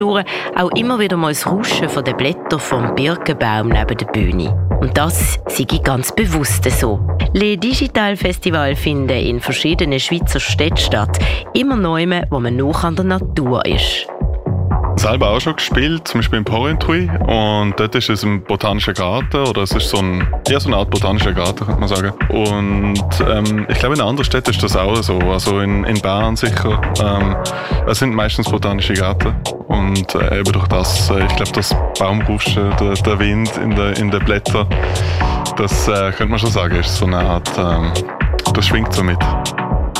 auch immer wieder mal das Rauschen der Blätter vom Birkenbaum neben der Bühne. Und das sei ganz bewusst so. Les Digital Festival finden in verschiedenen Schweizer Städten statt. Immer neu, wo man noch an der Natur ist. Selber auch schon gespielt, zum Beispiel in Porrentruy. Und dort ist es ein botanischer Garten, oder es ist so eine Art botanischer Garten, könnte man sagen. Und ich glaube, in anderen Städten ist das auch so. Also in Bern sicher. Es sind meistens botanische Gärten. Und eben durch das, ich glaube, das Baumrauschen, der Wind in den Blättern, das könnte man schon sagen, ist so eine Art, das schwingt so mit.